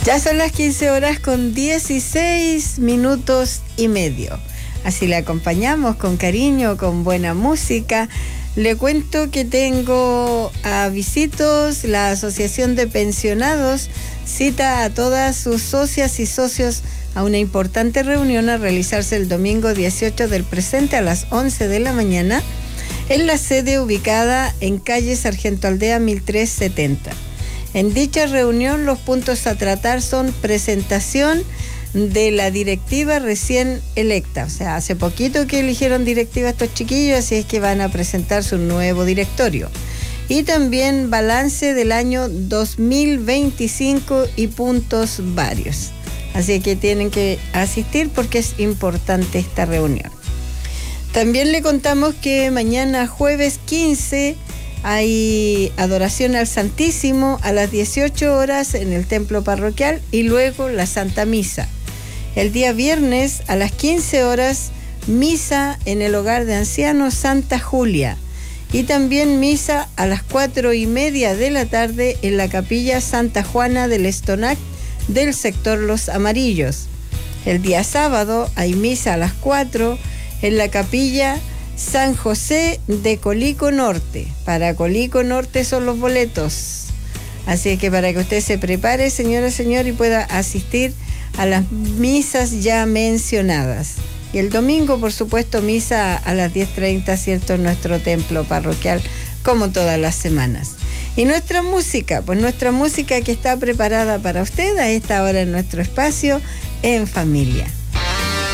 Ya son las 15 horas con 16 minutos y medio. Así le acompañamos con cariño, con buena música. Le cuento que tengo a visitos la Asociación de Pensionados. Cita a todas sus socias y socios a una importante reunión a realizarse el domingo 18 del presente a las 11 de la mañana en la sede ubicada en calle Sargento Aldea 1370. En dicha reunión los puntos a tratar son presentación de la directiva recién electa. O sea, hace poquito que eligieron directiva estos chiquillos, así es que van a presentar su nuevo directorio. Y también balance del año 2025 y puntos varios. Así que tienen que asistir porque es importante esta reunión. También le contamos que mañana jueves 15 hay adoración al Santísimo a las 18 horas en el templo parroquial y luego la Santa Misa. El día viernes a las 15 horas, misa en el hogar de ancianos Santa Julia. Y también misa a las 4:30 de la tarde en la capilla Santa Juana del Estonac del sector Los Amarillos. El día sábado hay misa a las 4 en la capilla San José de Colico Norte. Para Colico Norte son los boletos. Así que para que usted se prepare, señora, señor, y pueda asistir a las misas ya mencionadas. Y el domingo, por supuesto, misa a las 10:30, ¿cierto?, en nuestro templo parroquial, como todas las semanas. Y nuestra música, pues nuestra música que está preparada para usted a esta hora en nuestro espacio En Familia.